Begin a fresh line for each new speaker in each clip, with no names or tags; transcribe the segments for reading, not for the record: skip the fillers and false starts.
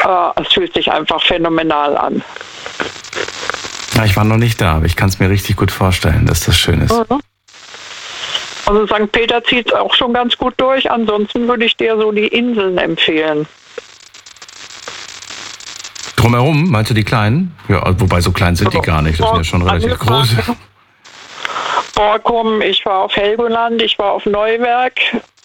Es fühlt sich einfach phänomenal an.
Ja, ich war noch nicht da, aber ich kann es mir richtig gut vorstellen, dass das schön ist.
Mhm. Also St. Peter zieht es auch schon ganz gut durch. Ansonsten würde ich dir so die Inseln empfehlen.
Drumherum, meinst du die kleinen? Ja, wobei so klein sind die gar nicht. Das sind ja schon relativ groß.
Borkum, ich war auf Helgoland, ich war auf Neuwerk.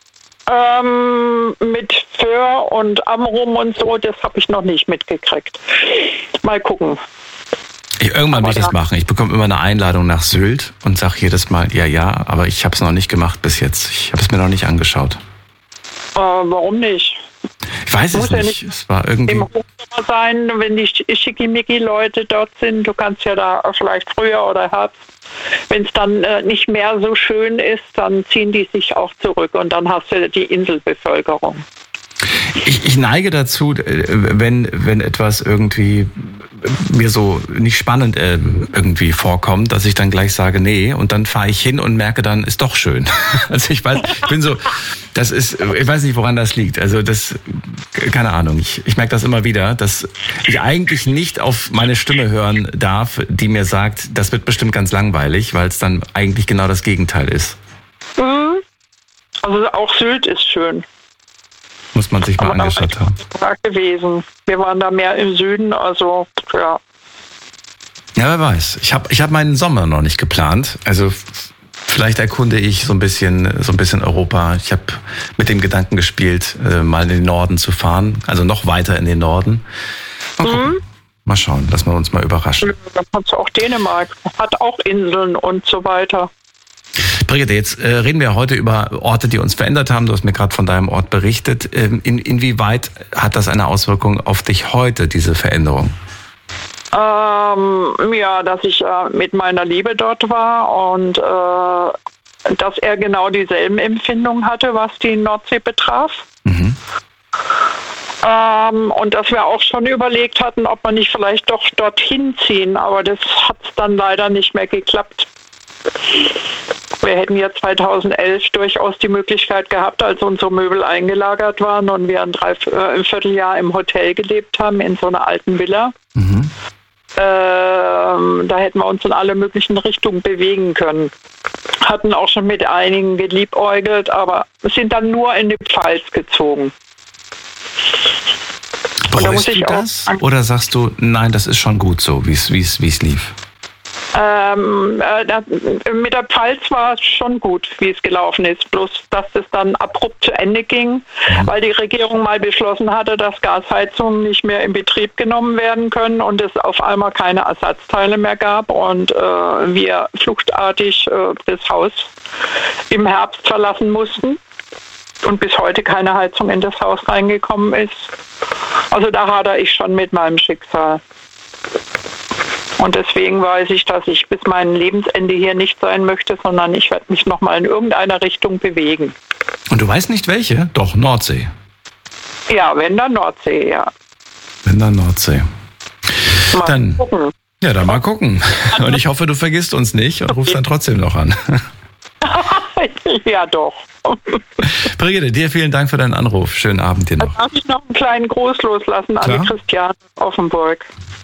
Mit Föhr und Amrum und so, das habe ich noch nicht mitgekriegt. Mal gucken.
Irgendwann will ich das machen. Ich bekomme immer eine Einladung nach Sylt und sage jedes Mal, ja, aber ich habe es noch nicht gemacht bis jetzt. Ich habe es mir noch nicht angeschaut.
Warum nicht?
Ich weiß es nicht. Es war irgendwie
im Hochsommer sein, wenn die Schickimicki-Leute dort sind. Du kannst ja da vielleicht früher oder Herbst. Wenn es dann nicht mehr so schön ist, dann ziehen die sich auch zurück und dann hast du die Inselbevölkerung.
Ich neige dazu, wenn etwas irgendwie mir so nicht spannend irgendwie vorkommt, dass ich dann gleich sage, nee, und dann fahre ich hin und merke dann, ist doch schön. Also ich bin so, ich weiß nicht, woran das liegt. Also keine Ahnung. Ich merke das immer wieder, dass ich eigentlich nicht auf meine Stimme hören darf, die mir sagt, das wird bestimmt ganz langweilig, weil es dann eigentlich genau das Gegenteil ist.
Also auch Sylt ist schön.
Muss man sich mal angeschaut haben.
Gewesen. Wir waren da mehr im Süden, also ja.
Ja, wer weiß. Ich hab meinen Sommer noch nicht geplant. Also vielleicht erkunde ich so ein bisschen Europa. Ich habe mit dem Gedanken gespielt, mal in den Norden zu fahren, also noch weiter in den Norden. Mal schauen, lassen wir uns mal überraschen.
Da kannst du auch Dänemark, hat auch Inseln und so weiter.
Brigitte, jetzt reden wir heute über Orte, die uns verändert haben. Du hast mir gerade von deinem Ort berichtet. Inwieweit hat das eine Auswirkung auf dich heute, diese Veränderung?
Ja, dass ich mit meiner Liebe dort war und dass er genau dieselben Empfindungen hatte, was die Nordsee betraf. Mhm. Und dass wir auch schon überlegt hatten, ob wir nicht vielleicht doch dorthin ziehen, aber das hat dann leider nicht mehr geklappt. Wir hätten ja 2011 durchaus die Möglichkeit gehabt, als unsere Möbel eingelagert waren und wir ein Vierteljahr im Hotel gelebt haben, in so einer alten Villa. Mhm. Da hätten wir uns in alle möglichen Richtungen bewegen können. Hatten auch schon mit einigen geliebäugelt, aber sind dann nur in die Pfalz gezogen.
Bereust du das? Oder sagst du, nein, das ist schon gut so, wie es lief?
Mit der Pfalz war es schon gut, wie es gelaufen ist. Bloß, dass es dann abrupt zu Ende ging, weil die Regierung mal beschlossen hatte, dass Gasheizungen nicht mehr in Betrieb genommen werden können und es auf einmal keine Ersatzteile mehr gab und wir fluchtartig das Haus im Herbst verlassen mussten und bis heute keine Heizung in das Haus reingekommen ist. Also da hadere ich schon mit meinem Schicksal. Und deswegen weiß ich, dass ich bis mein Lebensende hier nicht sein möchte, sondern ich werde mich nochmal in irgendeiner Richtung bewegen.
Und du weißt nicht welche? Doch, Nordsee.
Ja, wenn dann Nordsee, ja.
Wenn dann Nordsee.
Mal gucken.
Ja, dann mal gucken. Und ich hoffe, du vergisst uns nicht und rufst dann trotzdem noch an.
Ja, doch.
Brigitte, dir vielen Dank für deinen Anruf. Schönen Abend dir noch.
Darf ich noch einen kleinen Gruß loslassen an die Christiane Offenburg?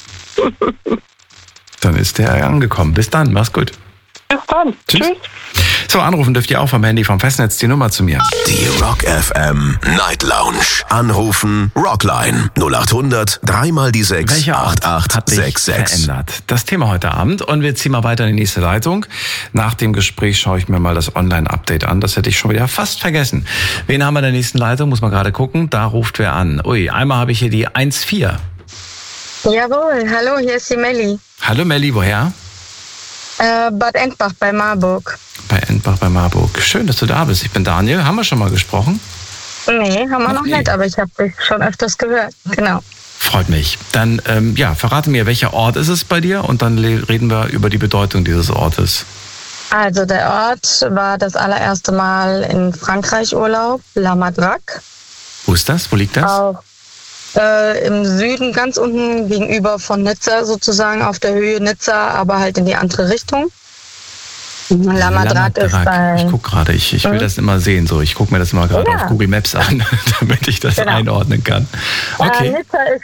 Dann ist der angekommen. Bis dann, mach's gut.
Bis dann. Tschüss.
So, anrufen dürft ihr auch vom Handy vom Festnetz die Nummer zu mir.
Die Rock FM Night Lounge. Anrufen Rockline 0800 3 die 6
Welcher Ort
8866.
Hat dich verändert? Das Thema heute Abend und wir ziehen mal weiter in die nächste Leitung. Nach dem Gespräch schaue ich mir mal das Online-Update an. Das hätte ich schon wieder fast vergessen. Wen haben wir in der nächsten Leitung? Muss man gerade gucken. Da ruft wer an. Ui, einmal habe ich hier die 1-4.
Jawohl, hallo, hier ist die Melli.
Hallo Melli, woher?
Bad Endbach bei Marburg.
Bei Endbach bei Marburg. Schön, dass du da bist. Ich bin Daniel. Haben wir schon mal gesprochen?
Nee, haben wir noch nicht, aber ich habe dich schon öfters gehört. Genau.
Freut mich. Dann, verrate mir, welcher Ort ist es bei dir? Und dann reden wir über die Bedeutung dieses Ortes.
Also der Ort war das allererste Mal in Frankreich Urlaub, La Madrague.
Wo ist das? Wo liegt das?
Auch im Süden, ganz unten gegenüber von Nizza, sozusagen auf der Höhe Nizza, aber halt in die andere Richtung. La Madrague ist bei...
Ich gucke gerade, ich will das immer sehen. So, ich gucke mir das immer gerade auf Google Maps an, damit ich das einordnen kann. Okay.
Nizza ist